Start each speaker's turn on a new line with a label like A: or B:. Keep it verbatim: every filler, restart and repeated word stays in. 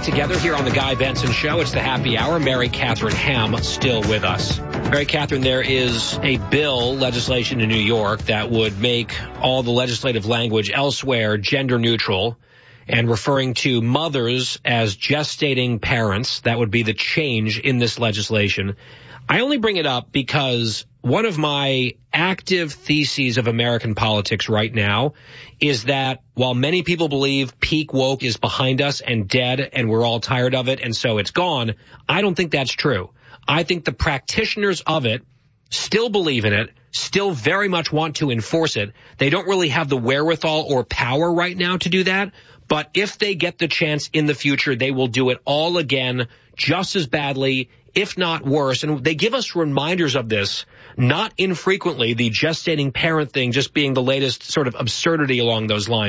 A: together here on the Guy Benson Show. It's the happy hour. Mary Catherine Ham still with us. Mary Catherine, there is a bill, legislation in New York, that would make all the legislative language elsewhere gender neutral and referring to mothers as gestating parents. That would be the change in this legislation. I only bring it up because one of my active theses of American politics right now is that while many people believe peak woke is behind us and dead and we're all tired of it and so it's gone, I don't think that's true. I think the practitioners of it still believe in it, still very much want to enforce it. They don't really have the wherewithal or power right now to do that. But if they get the chance in the future, they will do it all again just as badly, if not worse. And they give us reminders of this, not infrequently, the gestating parent thing just being the latest sort of absurdity along those lines.